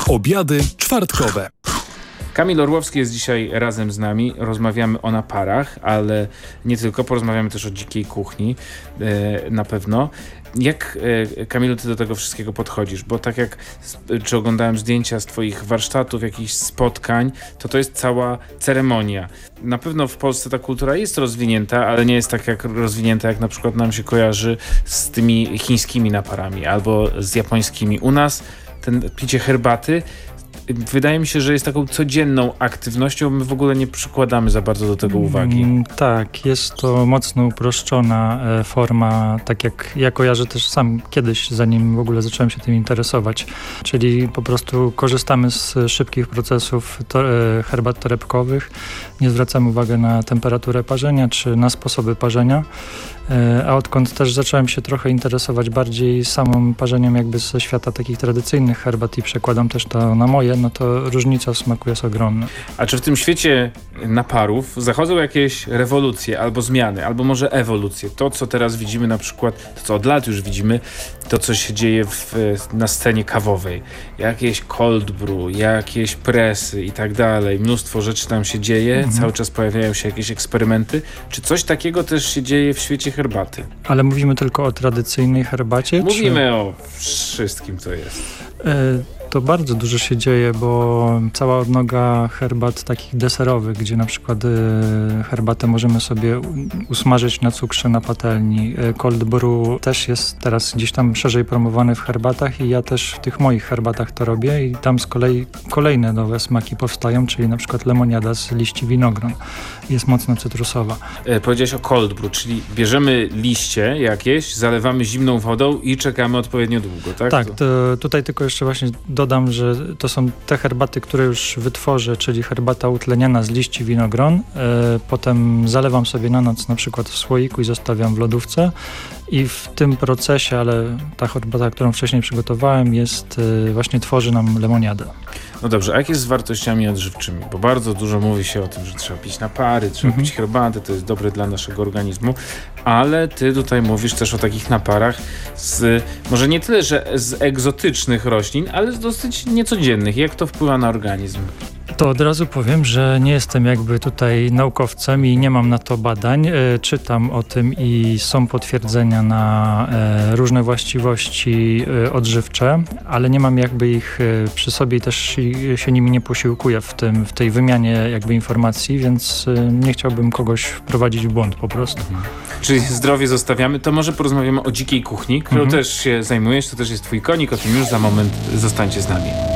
Obiady czwartkowe. Kamil Orłowski jest dzisiaj razem z nami. Rozmawiamy o naparach, ale nie tylko. Porozmawiamy też o dzikiej kuchni na pewno. Jak, Kamilu, ty do tego wszystkiego podchodzisz? Bo tak jak czy oglądałem zdjęcia z twoich warsztatów, jakichś spotkań, to jest cała ceremonia. Na pewno w Polsce ta kultura jest rozwinięta, ale nie jest tak jak rozwinięta, jak na przykład nam się kojarzy z tymi chińskimi naparami albo z japońskimi. U nas ten picie herbaty wydaje mi się, że jest taką codzienną aktywnością. My w ogóle nie przykładamy za bardzo do tego uwagi. Tak, jest to mocno uproszczona forma, tak jak ja kojarzę też sam kiedyś, zanim w ogóle zacząłem się tym interesować. Czyli po prostu korzystamy z szybkich procesów herbat torebkowych, nie zwracamy uwagi na temperaturę parzenia czy na sposoby parzenia. A odkąd też zacząłem się trochę interesować bardziej samym parzeniem jakby ze świata takich tradycyjnych herbat i przekładam też to na moje, no to różnica w smaku jest ogromna. A czy w tym świecie naparów zachodzą jakieś rewolucje albo zmiany, albo może ewolucje? To, co teraz widzimy na przykład, to co od lat już widzimy, to co się dzieje na scenie kawowej. Jakieś cold brew, jakieś presy i tak dalej. Mnóstwo rzeczy tam się dzieje, cały czas pojawiają się jakieś eksperymenty. Czy coś takiego też się dzieje w świecie herbaty? Ale mówimy tylko o tradycyjnej herbacie? Mówimy o wszystkim, co jest. To bardzo dużo się dzieje, bo cała odnoga herbat takich deserowych, gdzie na przykład herbatę możemy sobie usmażyć na cukrze na patelni. Cold brew też jest teraz gdzieś tam szerzej promowany w herbatach i ja też w tych moich herbatach to robię i tam z kolei kolejne nowe smaki powstają, czyli na przykład lemoniada z liści winogron. Jest mocno cytrusowa. Powiedziałeś o cold brew, czyli bierzemy liście jakieś, zalewamy zimną wodą i czekamy odpowiednio długo, tak? Tak, tutaj tylko jeszcze właśnie dodam, że to są te herbaty, które już wytworzę, czyli herbata utleniana z liści winogron. Potem zalewam sobie na noc na przykład w słoiku i zostawiam w lodówce. I w tym procesie, ale ta herbata, którą wcześniej przygotowałem, właśnie tworzy nam lemoniadę. No dobrze, a jak jest z wartościami odżywczymi? Bo bardzo dużo mówi się o tym, że trzeba pić napary, trzeba pić herbatę, to jest dobre dla naszego organizmu, ale ty tutaj mówisz też o takich naparach może nie tyle, że z egzotycznych roślin, ale z dosyć niecodziennych. Jak to wpływa na organizm? To od razu powiem, że nie jestem jakby tutaj naukowcem i nie mam na to badań. Czytam o tym i są potwierdzenia na różne właściwości odżywcze, ale nie mam jakby ich przy sobie i też się nimi nie posiłkuję w tej wymianie jakby informacji, więc nie chciałbym kogoś wprowadzić w błąd po prostu. Czyli zdrowie zostawiamy, to może porozmawiamy o dzikiej kuchni, którą też się zajmujesz, to też jest twój konik, o tym już za moment. Zostańcie z nami.